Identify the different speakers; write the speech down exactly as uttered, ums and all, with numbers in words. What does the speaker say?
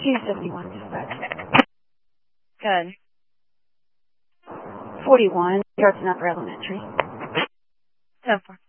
Speaker 1: two seventy-one dispatch.
Speaker 2: Good.
Speaker 1: forty-one, Yards and Upper Elementary.
Speaker 2: ten four.